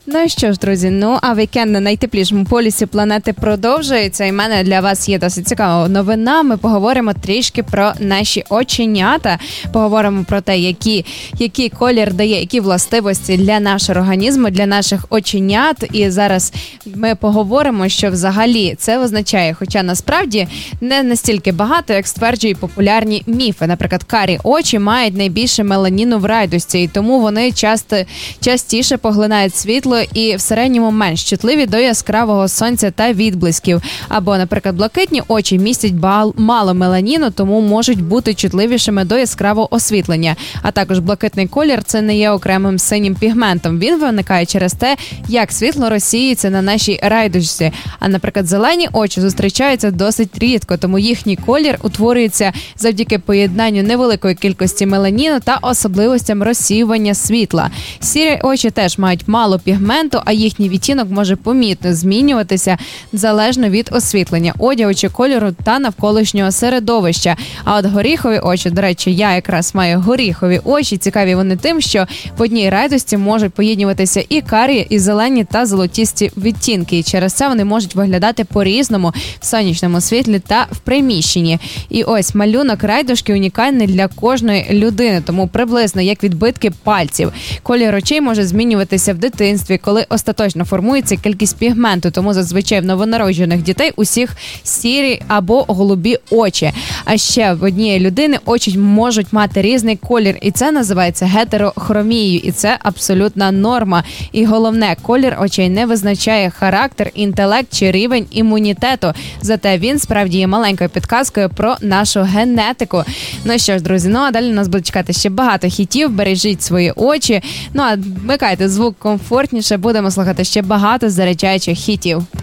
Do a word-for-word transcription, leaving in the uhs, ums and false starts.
Ну що ж, друзі, ну а вікенд на найтеплішому полюсі планети продовжується. І в мене для вас є досить цікава новина. Ми поговоримо трішки про наші оченята. Поговоримо про те, які, який колір дає, які властивості для нашого організму, для наших оченят. І зараз ми поговоримо, що взагалі це означає, хоча насправді не настільки багато, як стверджують популярні міфи. Наприклад, карі очі мають найбільше меланіну в райдусті, і тому вони часто, частіше поглинають світло і в середньому менш чутливі до яскравого сонця та відблисків. Або, наприклад, блакитні очі містять бал, мало меланіну, тому можуть бути чутливішими до яскравого освітлення. А також блакитний колір – це не є окремим синім пігментом. Він виникає через те, як світло розсіюється на нашій райдушці. А, наприклад, зелені очі зустрічаються досить рідко, тому їхній колір утворюється завдяки поєднанню невеликої кількості меланіну та особливостям розсіювання світла. Сірі очі теж мають мало пігменту, а їхній відтінок може помітно змінюватися залежно від освітлення, одягу чи кольору та навколишнього середовища. А от горіхові очі, до речі, я якраз маю горіхові очі, цікаві вони тим, що в одній райдусті можуть поєднюватися і карі, і зелені та золотісті відтінки, і через це вони можуть виглядати по-різному в сонячному світлі та в приміщенні. І ось малюнок райдушки унікальний для кожної людини, тому приблизно як відбитки пальців. Колір очей може змінюватися в дитинстві, коли остаточно формується кількість пігменту, тому зазвичай в новонароджених дітей усіх сірі або голубі очі. А ще в однієї людини очі можуть мати різний колір, і це називається гетерохромією, і це абсолютна норма. І головне, колір очей не визначає характер, інтелект чи рівень імунітету, зате він справді є маленькою підказкою про нашу генетику. Ну що ж, друзі, ну а далі нас буде чекати ще багато хітів, бережіть свої очі, ну а вмикайте звук комфортніше, будемо слухати ще багато заряджаючих хітів.